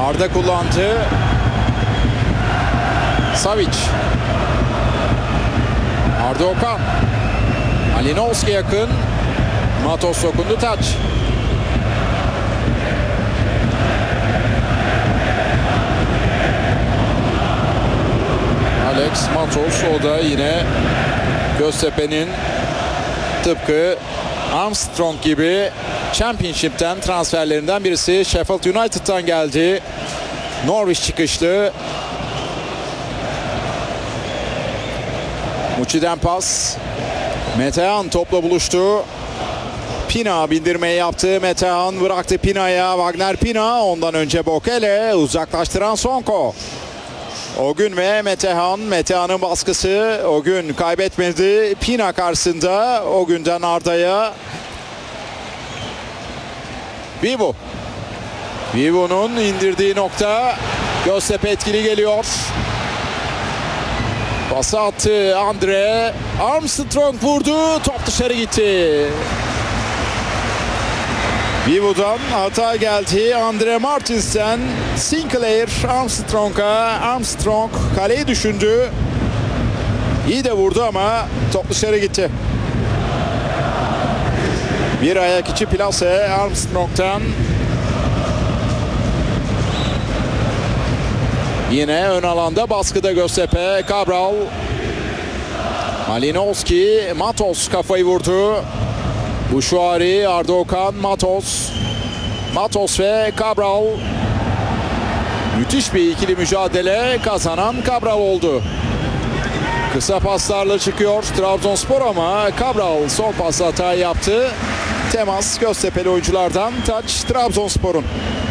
Arda kullandı. Savic. Arda Okan. Malinovski yakın. Matos dokundu, taç. Alex Matos, o da yine Göztepe'nin tıpkı Armstrong gibi Championship'ten transferlerinden birisi. Sheffield United'tan geldi. Norwich çıkışlı. Muçi'den pas. Metehan topla buluştu. Pina bindirmeyi yaptı. Metehan bıraktı Pina'ya. Wagner Pina. Ondan önce Bokele. Uzaklaştıran Sonko. Ogün ve Metehan. Metehan'ın baskısı. Ogün kaybetmedi. Pina karşısında. Ogün'den Arda'ya. Vivo. Vivo'nun indirdiği nokta. Göztepe etkili geliyor. Pası attı Andre. Armstrong vurdu. Top dışarı gitti. Vivo'dan hata geldi. Andre Martins'ten Sinclair Armstrong'a. Armstrong kaleyi düşündü. İyi de vurdu ama top dışarı gitti. Bir ayak içi plase Armstrong'tan. Yine ön alanda baskıda Göztepe. Cabral. Malinovski. Matos kafayı vurdu. Buşuari, Arda Okan, Matos. Matos ve Cabral. Müthiş bir ikili mücadele, kazanan Cabral oldu. Kısa paslarla çıkıyor Trabzonspor ama Cabral son pas hata yaptı. Temas Göztepe'li oyunculardan, taç Trabzonspor'un.